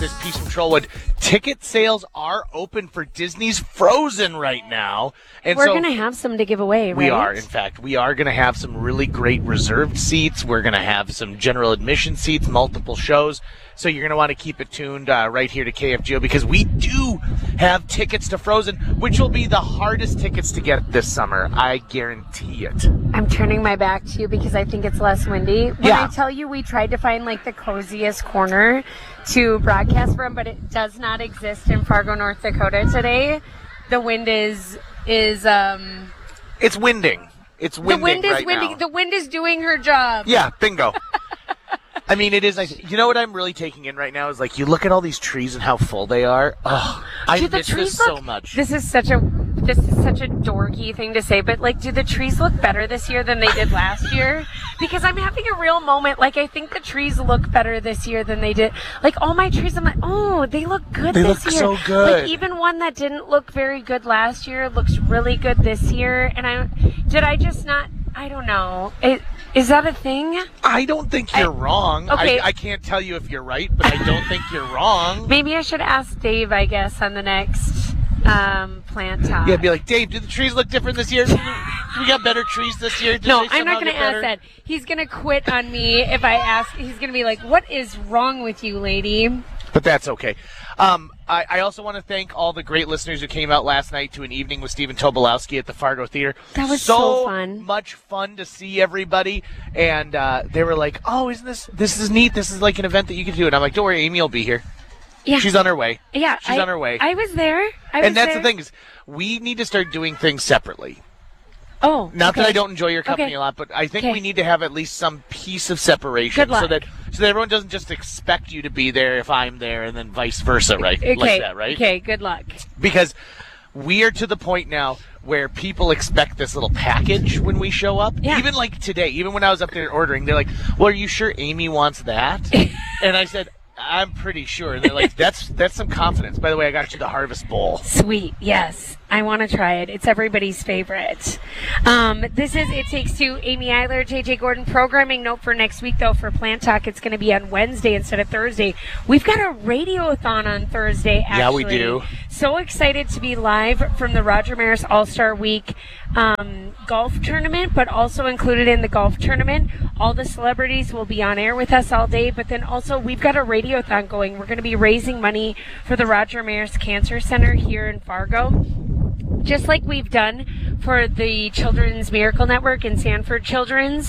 this piece from Trollwood. Ticket sales are open for Disney's Frozen right now. And we're going to have some to give away, right? We are, in fact. We are going to have some really great reserved seats. We're going to have some general admission seats, multiple shows. So you're going to want to keep it tuned right here to KFGO because we do have tickets to Frozen, which will be the hardest tickets to get this summer. I guarantee it. I'm turning my back to you because I think it's less windy. When I tell you we tried to find like the coziest corner to broadcast from, but it does not exist in Fargo, North Dakota today. The wind is it's winding. It's winding. The wind is right winding. Now. The wind is doing her job. Yeah, bingo. I mean, it is nice. You know what I'm really taking in right now is like you look at all these trees and how full they are. Oh, I miss this so much. This is such a dorky thing to say, but like, do the trees look better this year than they did last year? Because I'm having a real moment. Like, I think the trees look better this year than they did. Like, all my trees, I'm like, oh, they look good this year. They look so good. Like, even one that didn't look very good last year looks really good this year. And I don't know. Is that a thing? I don't think you're wrong. Okay. I can't tell you if you're right, but I don't think you're wrong. Maybe I should ask Dave, I guess, on the next plant talk. Yeah, be like, Dave, do the trees look different this year? We got better trees this year? No, I'm not going to ask that. He's going to quit on me if I ask. He's going to be like, what is wrong with you, lady? But that's okay. I also want to thank all the great listeners who came out last night to an evening with Stephen Tobolowsky at the Fargo Theater. That was so fun. Much fun to see everybody. And they were like, oh, isn't this is neat. This is like an event that you can do. And I'm like, don't worry, Amy will be here. Yeah. She's on her way. Yeah. She's on her way. I was there. And that's the thing is we need to start doing things separately. Oh, Not that I don't enjoy your company a lot, but I think we need to have at least some piece of separation so that everyone doesn't just expect you to be there if I'm there and then vice versa, right? Okay. Like that, right? Okay, good luck. Because we are to the point now where people expect this little package when we show up. Yeah. Even like today, even when I was up there ordering, they're like, well, are you sure Amy wants that? And I said, I'm pretty sure. They're like, that's some confidence. By the way, I got you the Harvest Bowl. Sweet. Yes. I want to try it. It's everybody's favorite. This is It Takes Two. Amy Eiler, JJ Gordon. Programming note for next week, though, for Plant Talk, it's going to be on Wednesday instead of Thursday. We've got a radiothon on Thursday, actually. Yeah, we do. So excited to be live from the Roger Maris All-Star Week golf tournament, but also included in the golf tournament. All the celebrities will be on air with us all day, but then also we've got a radiothon going. We're going to be raising money for the Roger Maris Cancer Center here in Fargo, just like we've done for the Children's Miracle Network and Sanford Children's.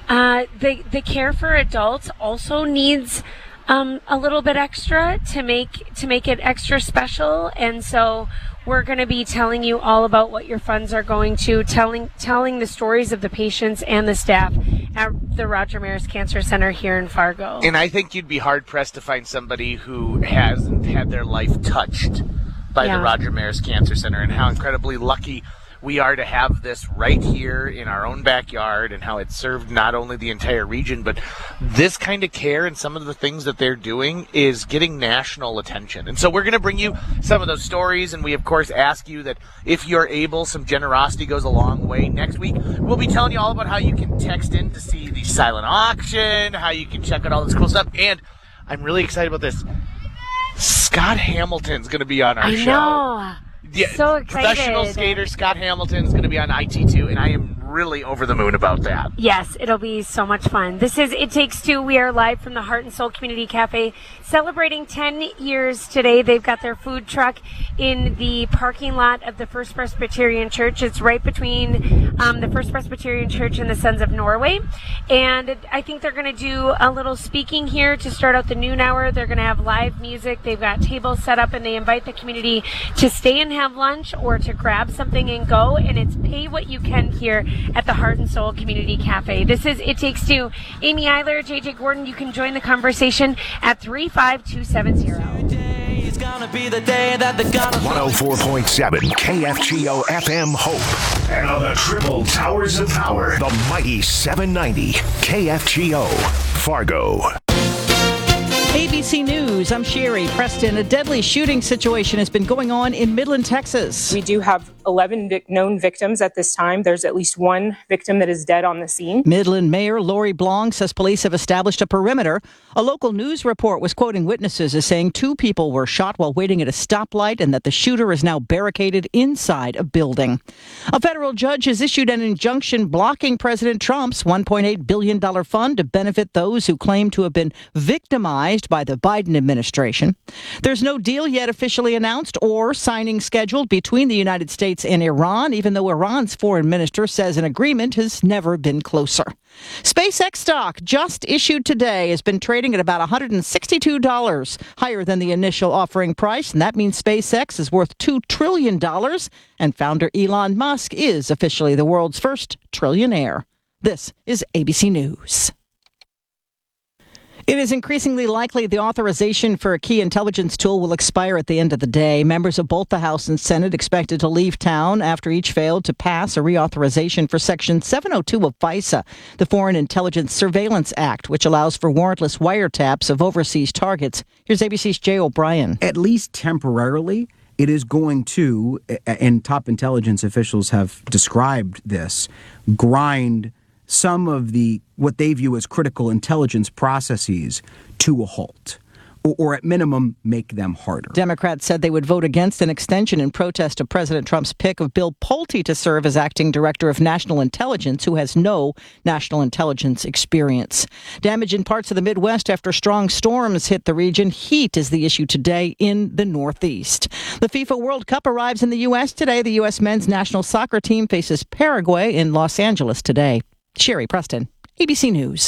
The care for adults also needs a little bit extra to make it extra special, and so we're going to be telling you all about what your funds are going to, telling the stories of the patients and the staff at the Roger Maris Cancer Center here in Fargo. And I think you'd be hard-pressed to find somebody who hasn't had their life touched by the Roger Maris Cancer Center, and how incredibly lucky we are to have this right here in our own backyard, and how it's served not only the entire region, but this kind of care and some of the things that they're doing is getting national attention. And so we're going to bring you some of those stories, and we, of course, ask you that if you're able, some generosity goes a long way. Next week, we'll be telling you all about how you can text in to see the silent auction, how you can check out all this cool stuff, and I'm really excited about this. Scott Hamilton's going to be on our show. I know. Yeah, so excited. Professional skater Scott Hamilton is going to be on IT2, and I am really over the moon about that. Yes, it'll be so much fun. This is It Takes Two. We are live from the Heart and Soul Community Cafe, celebrating 10 years today. They've got their food truck in the parking lot of the First Presbyterian Church. It's right between the First Presbyterian Church and the Sons of Norway. And I think they're going to do a little speaking here to start out the noon hour. They're going to have live music. They've got tables set up, and they invite the community to stay and have lunch or to grab something and go. And it's pay what you can here at the Heart and Soul Community Cafe. This is It Takes Two. Amy Eiler, JJ Gordon, you can join the conversation at 35270. 104.7 KFGO FM Hope. And on the triple towers of power, the mighty 790 KFGO Fargo. ABC News, I'm Sherry Preston. A deadly shooting situation has been going on in Midland, Texas. We do have 11 known victims at this time. There's at least one victim that is dead on the scene. Midland Mayor Lori Blong says police have established a perimeter A local news report was quoting witnesses as saying 2 people were shot while waiting at a stoplight and that the shooter is now barricaded inside a building. A federal judge has issued an injunction blocking President Trump's $1.8 billion fund to benefit those who claim to have been victimized by the Biden administration. There's no deal yet officially announced or signing scheduled between the United States and Iran, even though Iran's foreign minister says an agreement has never been closer. SpaceX stock, just issued today, has been trading at about $162, higher than the initial offering price, and that means SpaceX is worth $2 trillion, and founder Elon Musk is officially the world's first trillionaire. This is ABC News. It is increasingly likely the authorization for a key intelligence tool will expire at the end of the day. Members of both the House and Senate expected to leave town after each failed to pass a reauthorization for Section 702 of FISA, the Foreign Intelligence Surveillance Act, which allows for warrantless wiretaps of overseas targets. Here's ABC's Jay O'Brien. At least temporarily, it is going to, and top intelligence officials have described this, grind some of the what they view as critical intelligence processes to a halt, or at minimum, make them harder. Democrats said they would vote against an extension in protest of President Trump's pick of Bill Pulte to serve as acting director of national intelligence, who has no national intelligence experience. Damage in parts of the Midwest after strong storms hit the region. Heat is the issue today in the Northeast. The FIFA World Cup arrives in the U.S. today. The U.S. men's national soccer team faces Paraguay in Los Angeles today. Sherry Preston, ABC News.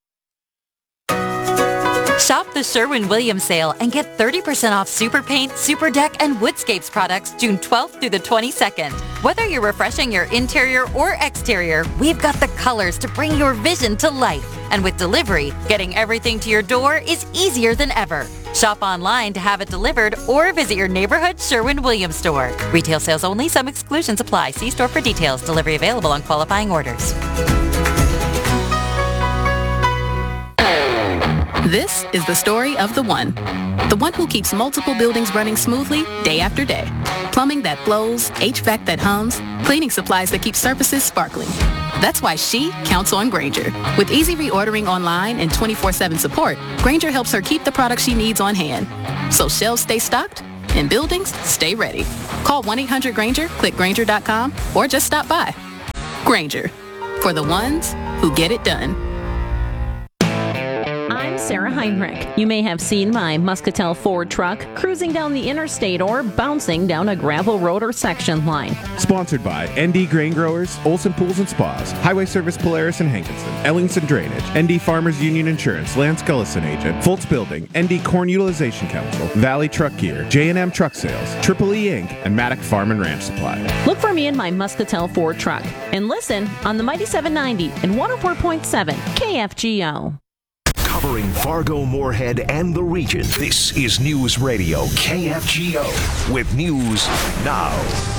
Shop the Sherwin-Williams sale and get 30% off Super Paint, Super Deck, and Woodscapes products June 12th through the 22nd. Whether you're refreshing your interior or exterior, we've got the colors to bring your vision to life. And with delivery, getting everything to your door is easier than ever. Shop online to have it delivered or visit your neighborhood Sherwin-Williams store. Retail sales only. Some exclusions apply. See store for details. Delivery available on qualifying orders. This is the story of the one who keeps multiple buildings running smoothly day after day. Plumbing that flows, HVAC that hums, cleaning supplies that keep surfaces sparkling. That's why she counts on Grainger. With easy reordering online and 24/7 support, Grainger helps her keep the products she needs on hand. So shelves stay stocked and buildings stay ready. Call 1-800-GRAINGER, click Grainger.com, or just stop by. Grainger, for the ones who get it done. I'm Sarah Heinrich. You may have seen my Muscatel Ford truck cruising down the interstate or bouncing down a gravel road or section line. Sponsored by ND Grain Growers, Olson Pools and Spas, Highway Service Polaris and Hankinson, Ellingson Drainage, ND Farmers Union Insurance, Lance Gullison Agent, Foltz Building, ND Corn Utilization Council, Valley Truck Gear, J&M Truck Sales, Triple E Inc., and Maddock Farm and Ranch Supply. Look for me in my Muscatel Ford truck and listen on the Mighty 790 and 104.7 KFGO. Covering Fargo, Moorhead, and the region, this is News Radio KFGO with news now.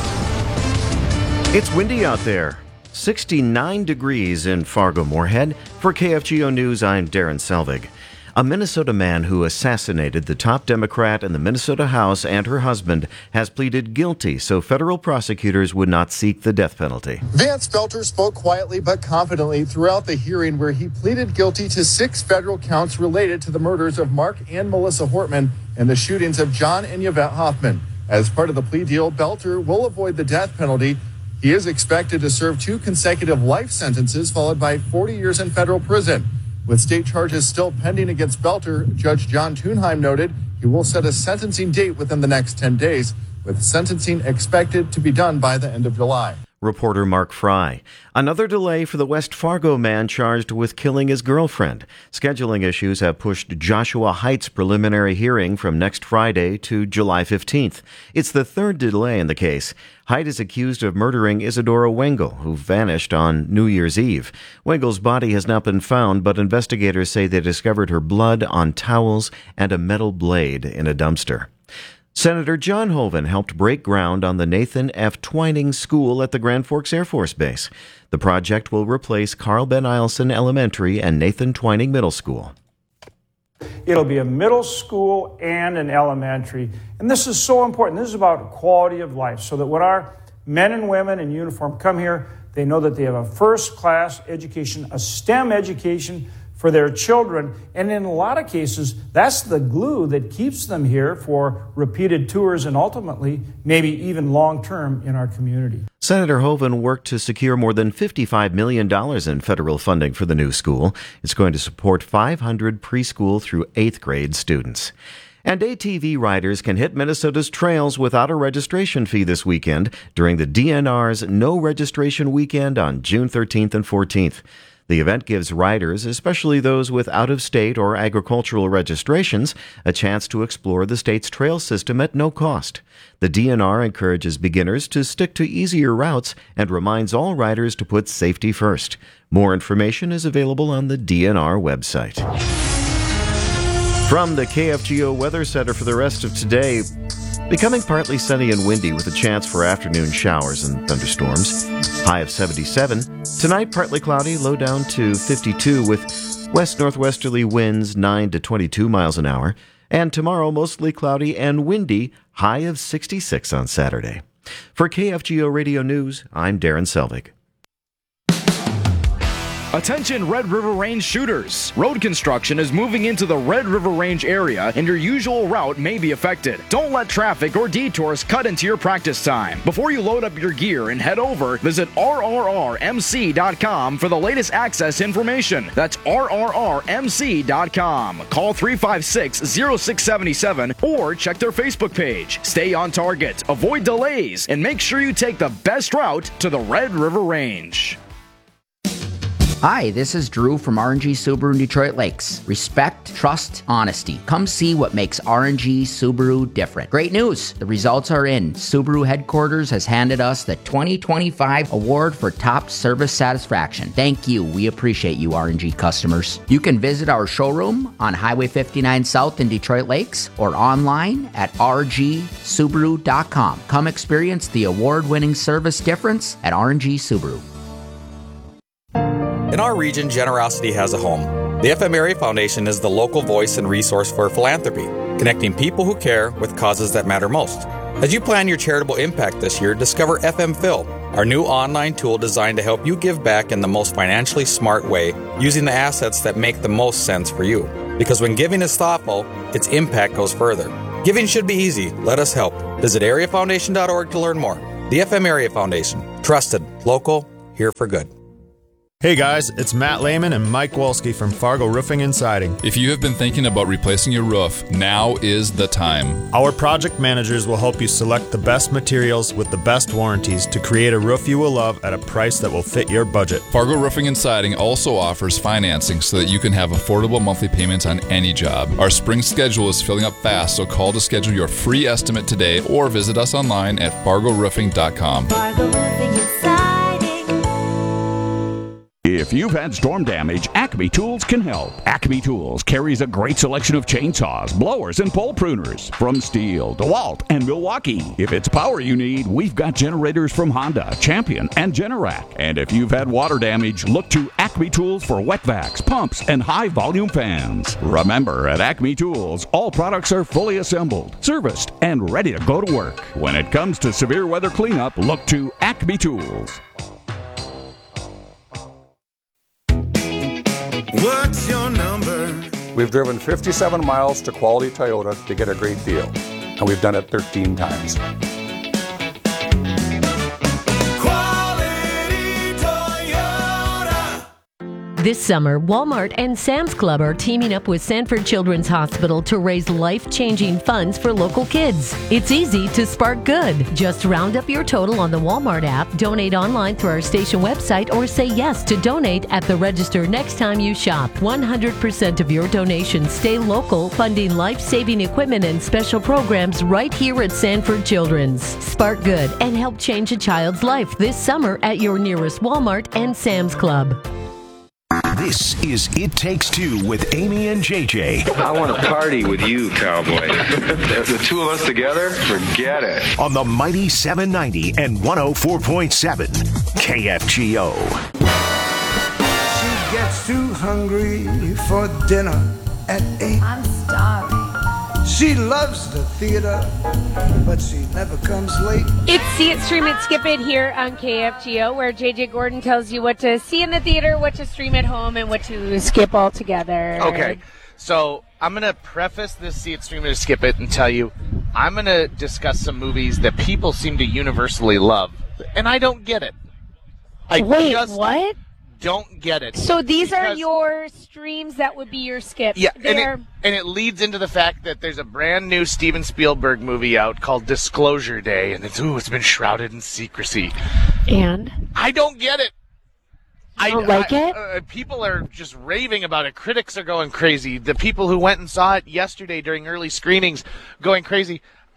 It's windy out there. 69 degrees in Fargo, Moorhead. For KFGO News, I'm Darren Selvig. A Minnesota man who assassinated the top Democrat in the Minnesota House and her husband has pleaded guilty so federal prosecutors would not seek the death penalty. Vance Belter spoke quietly but confidently throughout the hearing, where he pleaded guilty to 6 federal counts related to the murders of Mark and Melissa Hortman and the shootings of John and Yvette Hoffman. As part of the plea deal, Belter will avoid the death penalty. He is expected to serve 2 consecutive life sentences, followed by 40 years in federal prison. With state charges still pending against Belter, Judge John Thunheim noted he will set a sentencing date within the next 10 days, with sentencing expected to be done by the end of July. Reporter Mark Fry. Another delay for the West Fargo man charged with killing his girlfriend. Scheduling issues have pushed Joshua Heights' preliminary hearing from next Friday to July 15th. It's the 3rd delay in the case. Height is accused of murdering Isadora Wengel, who vanished on New Year's Eve. Wengel's body has not been found, but investigators say they discovered her blood on towels and a metal blade in a dumpster. Senator John Hoeven helped break ground on the Nathan F. Twining School at the Grand Forks Air Force Base. The project will replace Carl Ben Eielson Elementary and Nathan Twining Middle School. It'll be a middle school and an elementary. And this is so important. This is about quality of life, so that when our men and women in uniform come here, they know that they have a first-class education, a STEM education for their children. And in a lot of cases, that's the glue that keeps them here for repeated tours and ultimately maybe even long-term in our community. Senator Hoeven worked to secure more than $55 million in federal funding for the new school. It's going to support 500 preschool through 8th grade students. And ATV riders can hit Minnesota's trails without a registration fee this weekend during the DNR's No Registration Weekend on June 13th and 14th. The event gives riders, especially those with out-of-state or agricultural registrations, a chance to explore the state's trail system at no cost. The DNR encourages beginners to stick to easier routes and reminds all riders to put safety first. More information is available on the DNR website. From the KFGO Weather Center for the rest of today, becoming partly sunny and windy with a chance for afternoon showers and thunderstorms. High of 77. Tonight, partly cloudy, low down to 52 with west-northwesterly winds 9 to 22 miles an hour. And tomorrow, mostly cloudy and windy, high of 66 on Saturday. For KFGO Radio News, I'm Darren Selvig. Attention Red River Range shooters. Road construction is moving into the Red River Range area and your usual route may be affected. Don't let traffic or detours cut into your practice time. Before you load up your gear and head over, visit rrrmc.com for the latest access information. That's rrrmc.com. Call 356-0677 or check their Facebook page. Stay on target, avoid delays, and make sure you take the best route to the Red River Range. Hi, this is Drew from R&G Subaru in Detroit Lakes. Respect, trust, honesty. Come see what makes R&G Subaru different. Great news! The results are in. Subaru headquarters has handed us the 2025 award for top service satisfaction. Thank you. We appreciate you, R&G customers. You can visit our showroom on Highway 59 South in Detroit Lakes or online at rgsubaru.com. Come experience the award-winning service difference at R&G Subaru. In our region, generosity has a home. The FM Area Foundation is the local voice and resource for philanthropy, connecting people who care with causes that matter most. As you plan your charitable impact this year, discover FM Phil, our new online tool designed to help you give back in the most financially smart way, using the assets that make the most sense for you. Because when giving is thoughtful, its impact goes further. Giving should be easy. Let us help. Visit areafoundation.org to learn more. The FM Area Foundation. Trusted, local, here for good. Hey guys, it's Matt Lehman and Mike Wolski from Fargo Roofing and Siding. If you have been thinking about replacing your roof, now is the time. Our project managers will help you select the best materials with the best warranties to create a roof you will love at a price that will fit your budget. Fargo Roofing and Siding also offers financing so that you can have affordable monthly payments on any job. Our spring schedule is filling up fast, so call to schedule your free estimate today or visit us online at fargoroofing.com. Fargo Roofing and Siding. If you've had storm damage, Acme Tools can help. Acme Tools carries a great selection of chainsaws, blowers, and pole pruners from Stihl, DeWalt, and Milwaukee. If it's power you need, we've got generators from Honda, Champion, and Generac. And if you've had water damage, look to Acme Tools for wet vacs, pumps, and high-volume fans. Remember, at Acme Tools, all products are fully assembled, serviced, and ready to go to work. When it comes to severe weather cleanup, look to Acme Tools. What's your number? We've driven 57 miles to Quality Toyota to get a great deal, and we've done it 13 times. This summer, Walmart and Sam's Club are teaming up with Sanford Children's Hospital to raise life-changing funds for local kids. It's easy to spark good. Just round up your total on the Walmart app, donate online through our station website, or say yes to donate at the register next time you shop. 100% of your donations stay local, funding life-saving equipment and special programs right here at Sanford Children's. Spark good and help change a child's life this summer at your nearest Walmart and Sam's Club. This is It Takes Two with Amy and JJ. I want to party with you, cowboy. The two of us together? Forget it. On the mighty 790 and 104.7 KFGO. She gets too hungry for dinner at 8. I'm starving. She loves the theater, but she never comes late. It's See It, Stream It, Skip It here on KFGO, where JJ Gordon tells you what to see in the theater, what to stream at home, and what to skip altogether. Okay, so I'm going to preface this See It, Stream It, Skip It and tell you I'm going to discuss some movies that people seem to universally love, and I don't get it. Wait, what? Don't get it. So these are your streams that would be your skips. Yeah, and it leads into the fact that there's a brand new Steven Spielberg movie out called Disclosure Day, and it's been shrouded in secrecy. And? I don't get it. I don't like it? People are just raving about it. Critics are going crazy. The people who went and saw it yesterday during early screenings going crazy.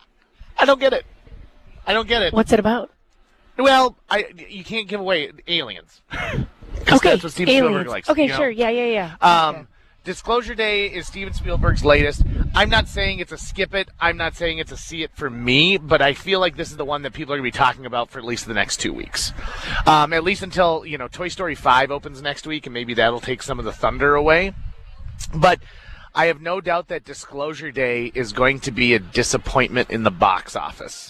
I don't get it. I don't get it. What's it about? Well, you can't give away aliens. Okay, that's what Steven Spielberg likes. Okay, sure. Yeah. Disclosure Day is Steven Spielberg's latest. I'm not saying it's a skip it. I'm not saying it's a see it for me, but I feel like this is the one that people are going to be talking about for at least the next 2 weeks. At least until, Toy Story 5 opens next week, and maybe that'll take some of the thunder away. But I have no doubt that Disclosure Day is going to be a disappointment in the box office.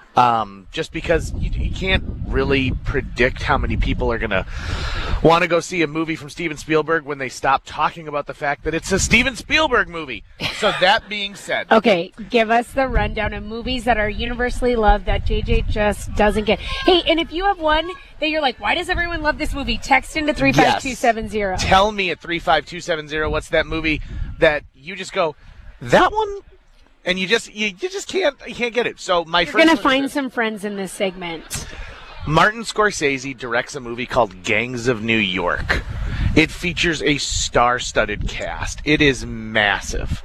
Just because you can't really predict how many people are going to want to go see a movie from Steven Spielberg when they stop talking about the fact that it's a Steven Spielberg movie. So that being said. Okay, give us the rundown of movies that are universally loved that JJ just doesn't get. Hey, and if you have one that you're like, why does everyone love this movie? Text into 35270. Yes. Tell me at 35270 what's that movie that you just go, that one? And you just can't get it. So you're going to find some friends in this segment. Martin Scorsese directs a movie called Gangs of New York. It features a star-studded cast. It is massive.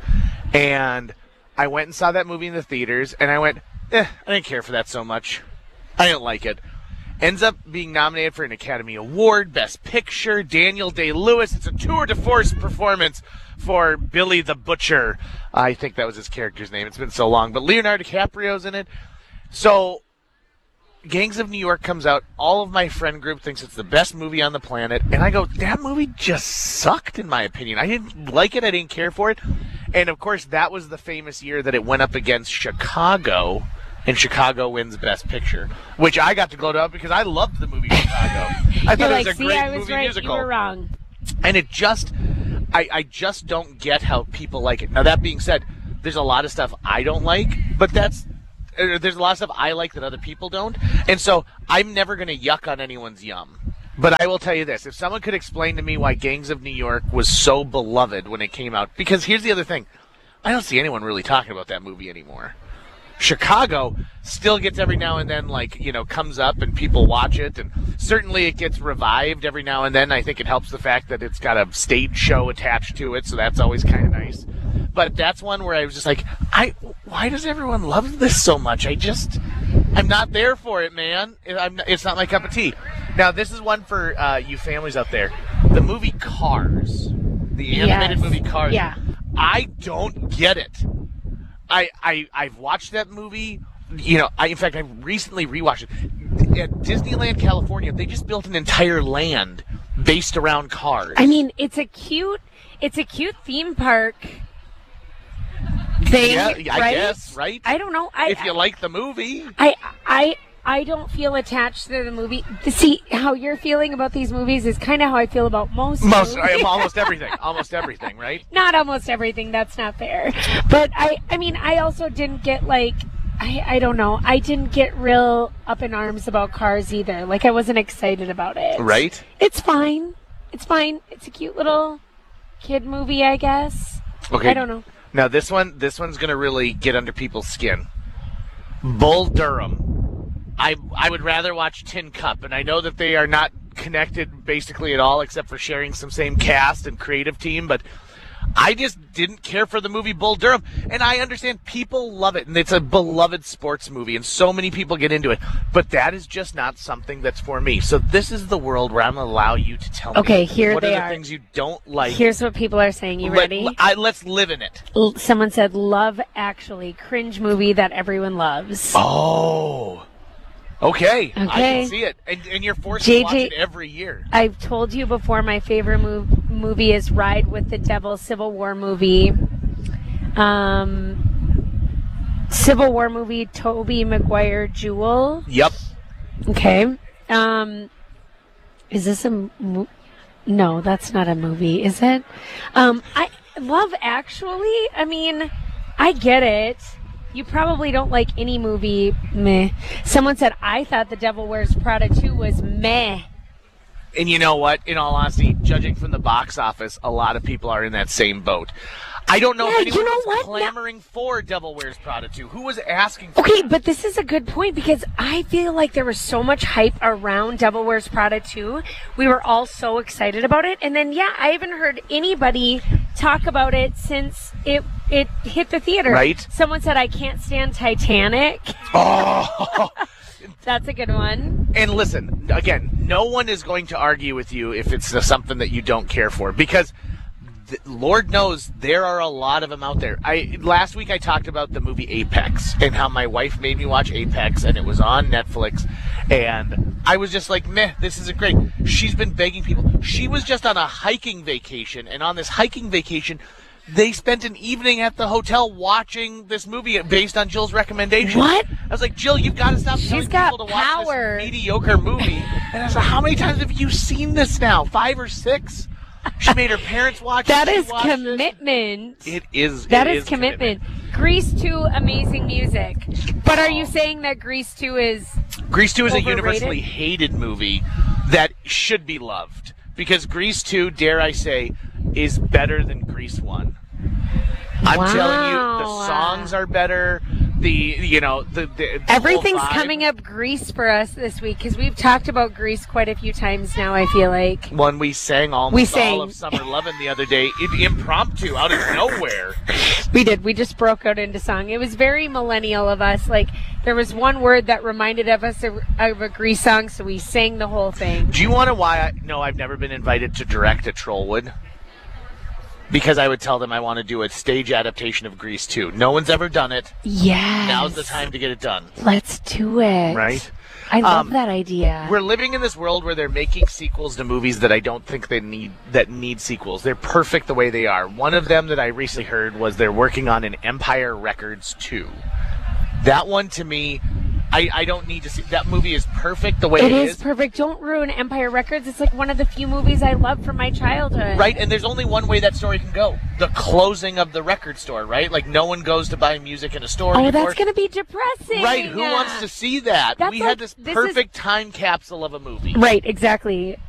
And I went and saw that movie in the theaters, and I went, I didn't care for that so much. I didn't like it. Ends up being nominated for an Academy Award, Best Picture, Daniel Day-Lewis. It's a tour de force performance for Billy the Butcher. I think that was his character's name. It's been so long. But Leonardo DiCaprio's in it. So Gangs of New York comes out. All of my friend group thinks it's the best movie on the planet. And I go, that movie just sucked, in my opinion. I didn't like it. I didn't care for it. And, of course, that was the famous year that it went up against Chicago. And Chicago wins Best Picture, which I got to go to because I loved the movie Chicago. I thought it was a great movie musical. You were wrong. And it just, I just don't get how people like it. Now, that being said, there's a lot of stuff I don't like, but there's a lot of stuff I like that other people don't. And so I'm never going to yuck on anyone's yum. But I will tell you this. If someone could explain to me why Gangs of New York was so beloved when it came out, because here's the other thing. I don't see anyone really talking about that movie anymore. Chicago still gets every now and then, comes up and people watch it, and certainly it gets revived every now and then. I think it helps the fact that it's got a stage show attached to it, so that's always kind of nice. But that's one where I was just like, why does everyone love this so much? I'm not there for it, man. It's not my cup of tea. Now, this is one for you families out there. The movie Cars, the animated movie Cars. Yeah. I don't get it. I've watched that movie. In fact, I recently rewatched it. At Disneyland, California, they just built an entire land based around cars. I mean, it's a cute theme park thing. Yeah, right? I guess, right? I don't know. If you like the movie. I don't feel attached to the movie. See, how you're feeling about these movies is kind of how I feel about most movies. Almost everything. Almost everything, right? Not almost everything. That's not fair. But I also didn't get I don't know. I didn't get real up in arms about Cars either. I wasn't excited about it. Right? It's fine. It's a cute little kid movie, I guess. Okay. I don't know. Now this one's going to really get under people's skin. Bull Durham. I would rather watch Tin Cup, and I know that they are not connected basically at all except for sharing some same cast and creative team, but I just didn't care for the movie Bull Durham, and I understand people love it, and it's a beloved sports movie, and so many people get into it, but that is just not something that's for me. So this is the world where I'm going to allow you to tell me what are the things you don't like. Here's what people are saying. You ready? Let's live in it. Someone said, Love Actually, cringe movie that everyone loves. Oh, okay. I can see it. And you're forced to watch it every year. I've told you before, my favorite movie is Ride with the Devil, Civil War movie. Civil War movie, Tobey Maguire, Jewel. Yep. Okay. Is this a no, that's not a movie, is it? I Love Actually, I mean, I get it. You probably don't like any movie, meh. Someone said, I thought The Devil Wears Prada 2 was meh. And you know what? In all honesty, judging from the box office, a lot of people are in that same boat. I don't know if anyone was clamoring for Devil Wears Prada 2. Who was asking for Okay, that? but this is a good point because I feel like there was so much hype around Devil Wears Prada 2. We were all so excited about it. And then, I haven't heard anybody talk about it since it hit the theater. Right. Someone said, I can't stand Titanic. Oh! That's a good one. And listen, again, no one is going to argue with you if it's something that you don't care for because Lord knows there are a lot of them out there. Last week I talked about the movie Apex and how my wife made me watch Apex and it was on Netflix and I was just like, meh, this isn't great. She's been begging people. She was just on a hiking vacation and on this hiking vacation they spent an evening at the hotel watching this movie based on Jill's recommendation. What? I was like, Jill, you've got to stop telling people to watch this mediocre movie. And I was like, how many times have you seen this now? 5 or 6? She made her parents watch That it. is commitment. It is. That is commitment. Grease 2, amazing music. But are you saying that Grease 2 is Grease 2 is overrated? a universally hated movie that should be loved. Because Grease 2, dare I say, is better than Grease 1. I'm telling you, the songs are better. The Everything's whole vibe. coming up Grease for us this week because we've talked about Grease quite a few times now, I feel like. When we sang all of Summer Lovin' the other day, impromptu, out of nowhere. We did. We just broke out into song. It was very millennial of us. Like, there was one word that reminded us of a Grease song, so we sang the whole thing. Do you want to why I've never been invited to direct a Trollwood? Because I would tell them I want to do a stage adaptation of Grease 2. No one's ever done it. Yes. Now's the time to get it done. Let's do it. Right? I love that idea. We're living in this world where they're making sequels to movies that I don't think they need sequels. They're perfect the way they are. One of them that I recently heard was they're working on an Empire Records 2. That one, to me, I don't need to see. That movie is perfect the way it is. It is perfect. Don't ruin Empire Records. It's like one of the few movies I love from my childhood. Right, and there's only one way that story can go. The closing of the record store, right? Like, no one goes to buy music in a store anymore. That's going to be depressing. Right, who wants to see that? We had this perfect time capsule of a movie. Right, exactly.